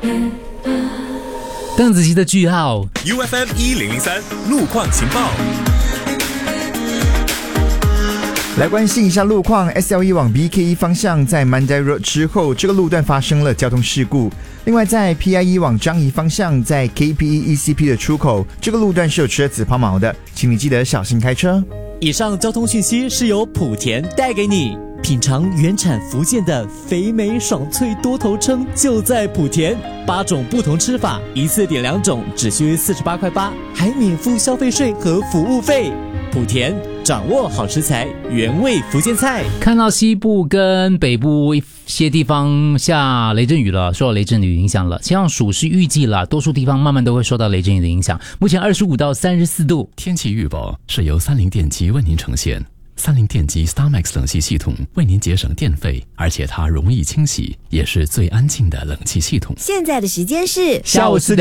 邓紫棋的句号 UFM 1003路况情报。 来关心一下路况 ，SLE 往 BKE 方向在 Mandai Road 之后，这个路段发生了交通事故。另外，在 PIE 往樟宜方向，在 KPE ECP 的出口，这个路段是有车子抛锚的，请你记得小心开车。 以上交通讯息是由莆田带给你。品尝原产福建的肥美爽脆多头鲭，就在莆田，8种不同吃法，一次点2种，只需48.8块，还免付消费税和服务费。莆田掌握好食材，原味福建菜。 看到西部跟北部一些地方下雷阵雨了，受到雷阵雨影响了。气象署是预计了，多数地方慢慢都会受到雷阵雨的影响。目前25到34度。 天气预报是由三菱电机为您呈现。三菱电机 StarMax 冷气系统为您节省电费，而且它容易清洗，也是最安静的冷气系统。 现在的时间是下午4点。